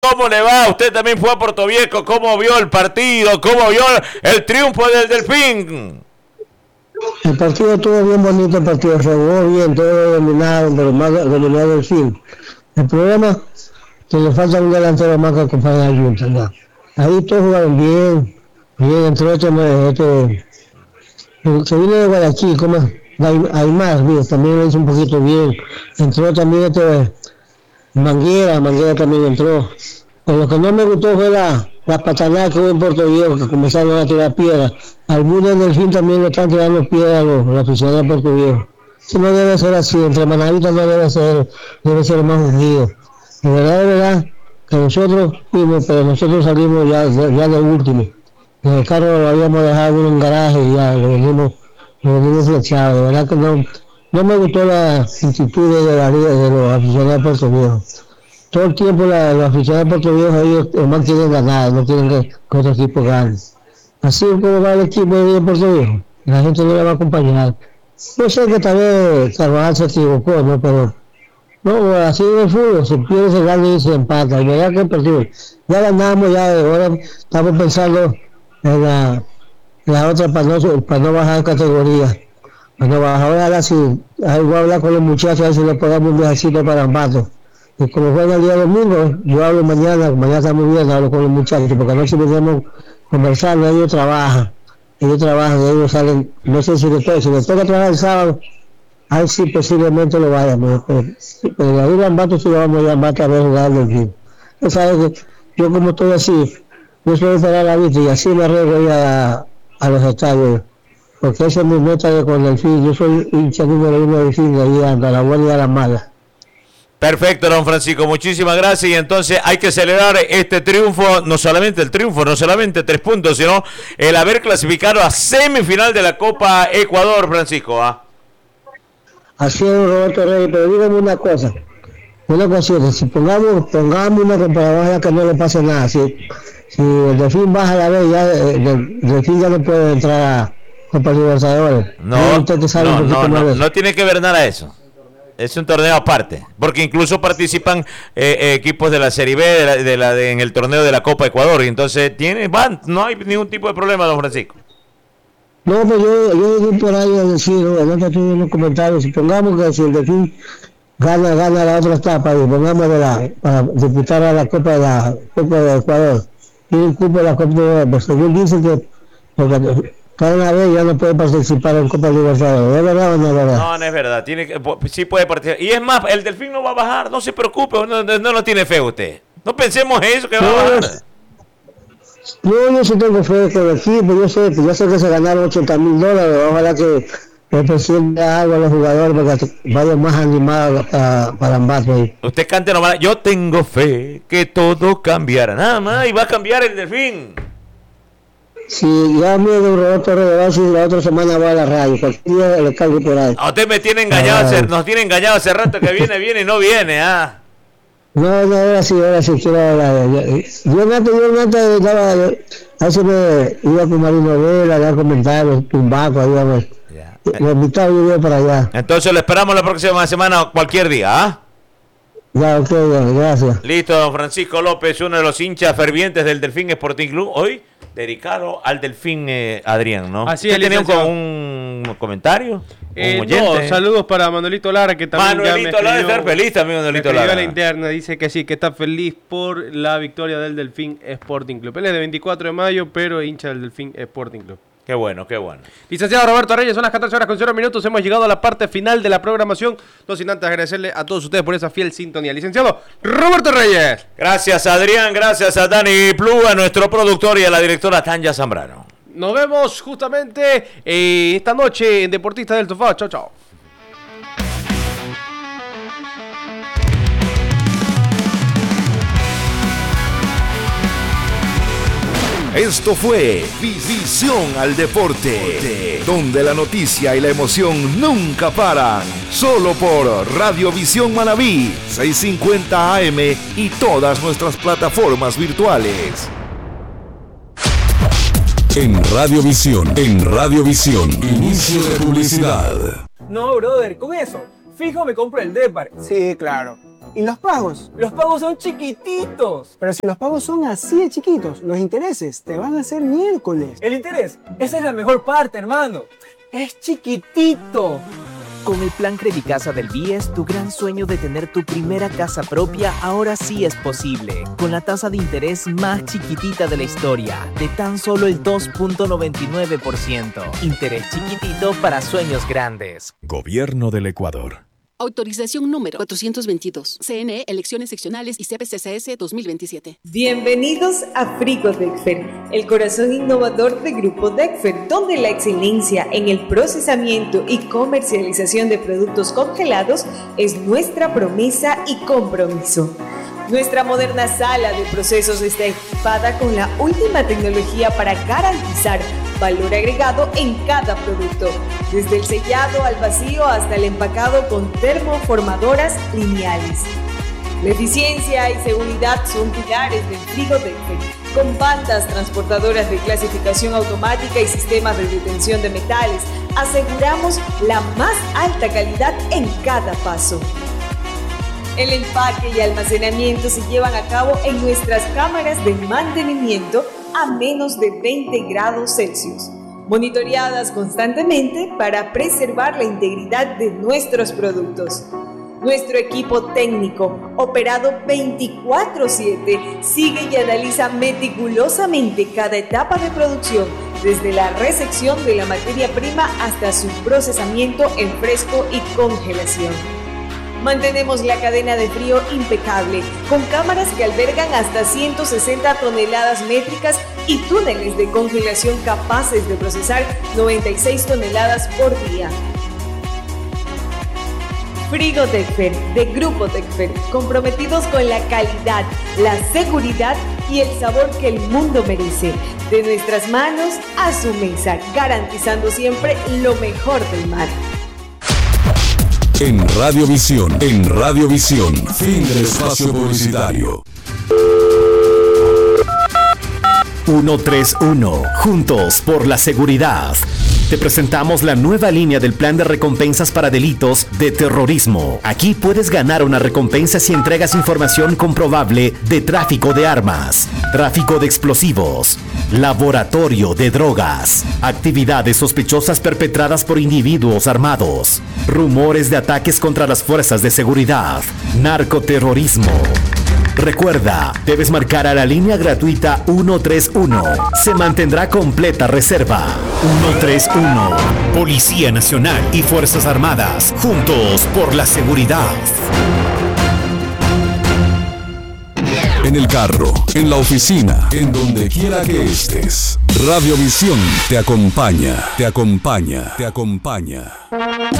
¿Cómo le va? Usted también fue a Puerto Viejo. ¿Cómo vio el partido? ¿Cómo vio el triunfo del Delfín? El partido estuvo bien bonito, el partido se jugó bien, todo dominado, pero más dominado el fin. El problema es que le falta un delantero más que acompañe a Junta. ¿No? Ahí todos jugaron bien, entró que viene de Guayaquil, ¿cómo es? Aymar, bien, también lo hizo un poquito bien. Entró también Manguera también entró. Pero lo que no me gustó fue la patanada que hubo en Puerto Viejo, que comenzaron a tirar piedras. Algunos del fin también le están tirando piedras a los aficionados de Puerto Viejo. Eso no debe ser así, entre manavitas no debe ser más unido. De verdad, que nosotros fuimos, pero nosotros salimos ya de último. El carro lo habíamos dejado en un garaje y ya lo venimos flechado. De verdad que no me gustó la actitud de los aficionados de Puerto Viejo. Todo el tiempo los aficionados de Puerto Viejo ellos más quieren ganar, no quieren que otro equipo gane. Así es como va el equipo de Puerto Viejo, la gente no le va a acompañar. Yo sé que tal vez Carvajal se equivocó, ¿no? Pero no, así es el fútbol, se pierde, se gana y se empata. Y verdad que el partido, ya ganamos, ya ahora estamos pensando en la otra para no bajar de categoría. Cuando bajar ahora sí, ahí voy a hablar con los muchachos, a ver si le podemos un viajecito para Ambato. Y como fue el día domingo, yo hablo mañana estamos bien, hablo con los muchachos, porque anoche venimos conversando, ellos trabajan, ellos salen, no sé si les toca trabajar el sábado, ahí sí posiblemente lo vayan, pero ahí en Ambato sí lo vamos a ir a Ambato a ver jugar del equipo. Usted sabe que yo como estoy así, yo suelo esperar la vista y así me arreglo a los estadios, porque esa es mi meta con el fin, yo soy hincha número 1 del fin, de ahí anda, a la buena y a la mala. Perfecto, don Francisco, muchísimas gracias. Y entonces hay que celebrar este triunfo, no solamente 3 puntos, sino el haber clasificado a semifinal de la Copa Ecuador, Francisco. Así es, Roberto Reyes, pero dígame una cosa, si pongamos una comparación que no le pase nada, si el Delfín baja la vez, ya el Delfín ya no puede entrar a Copa Libertadores. No tiene que ver nada eso. Es un torneo aparte, porque incluso participan equipos de la Serie B en el torneo de la Copa Ecuador, y entonces no hay ningún tipo de problema, don Francisco. No, pues yo digo por ahí a decir, no estoy en los comentarios, si pongamos que si el Delfín gana la otra etapa y pongamos para disputar a la Copa de Ecuador, y el cupo de la Copa de Ecuador, pues según dicen que porque cada una vez ya no puede participar en Copa Libertadores. ¿Es verdad o no es verdad? No es verdad. Sí puede participar. Y es más, el Delfín no va a bajar. No se preocupe. No tiene fe usted. No pensemos eso que va a bajar. Yo sí tengo fe con el equipo. Yo sé que se ganaron $80,000. Ojalá que el presidente haga algo a los jugadores para que vayan más animados para Ambato. Usted cante nomás. Yo tengo fe que todo cambiará. Nada más. Y va a cambiar el Delfín. Si ya me Roberto Reyes, si la otra semana voy a la radio, cualquier día le cargo por ahí. Usted me tiene engañado, nos tiene engañado hace rato que viene y no viene, No, ahora sí quiero hablar. Yo antes estaba, a veces me iba con Marino Vela, a dar comentarios, Tumbaco, ahí vamos. Los invitados yo voy para allá. Entonces lo esperamos la próxima semana, cualquier día, Ya, ok, gracias. Listo, don Francisco López, uno de los hinchas fervientes del Delfín Sporting Club, hoy dedicado al Delfín, Adrián, ¿no? Así es, ¿Tenía un comentario? No, saludos para Manuelito Lara, que también Manuelito Lara, estar feliz también, Manuelito Lara. A la interna, dice que sí, que está feliz por la victoria del Delfín Sporting Club. Él es de 24 de mayo, pero hincha del Delfín Sporting Club. Qué bueno, qué bueno. Licenciado Roberto Reyes, son las 14:00. Hemos llegado a la parte final de la programación. No sin antes agradecerle a todos ustedes por esa fiel sintonía. Licenciado Roberto Reyes. Gracias, Adrián. Gracias a Dani Plu, a nuestro productor y a la directora Tanya Zambrano. Nos vemos justamente esta noche en Deportistas del Sofá. Chao, chao. Esto fue Visión al Deporte, donde la noticia y la emoción nunca paran. Solo por Radiovisión Manabí, 650 AM y todas nuestras plataformas virtuales. En Radiovisión, inicio de publicidad. No, brother, con eso, fijo me compro el Depar. Sí, claro. ¿Y los pagos? Los pagos son chiquititos. Pero si los pagos son así de chiquitos, los intereses te van a hacer miércoles. ¿El interés? Esa es la mejor parte, hermano. Es chiquitito. Con el plan Credicasa del BIES, tu gran sueño de tener tu primera casa propia ahora sí es posible. Con la tasa de interés más chiquitita de la historia, de tan solo el 2.99%. Interés chiquitito para sueños grandes. Gobierno del Ecuador. Autorización número 422. CNE, Elecciones Seccionales y CPCCS 2027. Bienvenidos a Frigo Dexfer, el corazón innovador de Grupo Dexfer, donde la excelencia en el procesamiento y comercialización de productos congelados es nuestra promesa y compromiso. Nuestra moderna sala de procesos está equipada con la última tecnología para garantizar valor agregado en cada producto, desde el sellado al vacío hasta el empacado con termoformadoras lineales. La eficiencia y seguridad son pilares del Frigo Dexfer, con bandas transportadoras de clasificación automática y sistemas de detención de metales. Aseguramos la más alta calidad en cada paso. El empaque y almacenamiento se llevan a cabo en nuestras cámaras de mantenimiento a menos de 20 grados Celsius, monitoreadas constantemente para preservar la integridad de nuestros productos. Nuestro equipo técnico, operado 24/7, sigue y analiza meticulosamente cada etapa de producción, desde la recepción de la materia prima hasta su procesamiento en fresco y congelación. Mantenemos la cadena de frío impecable, con cámaras que albergan hasta 160 toneladas métricas y túneles de congelación capaces de procesar 96 toneladas por día. Frigo Dexfer, de Grupo Dexfer, comprometidos con la calidad, la seguridad y el sabor que el mundo merece. De nuestras manos a su mesa, garantizando siempre lo mejor del mar. En Radiovisión, fin del espacio publicitario. 131, juntos por la seguridad. Te presentamos la nueva línea del plan de recompensas para delitos de terrorismo. Aquí puedes ganar una recompensa si entregas información comprobable de tráfico de armas, tráfico de explosivos, laboratorio de drogas, actividades sospechosas perpetradas por individuos armados, rumores de ataques contra las fuerzas de seguridad, narcoterrorismo. Recuerda, debes marcar a la línea gratuita 131. Se mantendrá completa reserva. 131. Policía Nacional y Fuerzas Armadas. Juntos por la seguridad. En el carro, en la oficina, en donde quiera que estés. Radiovisión te acompaña.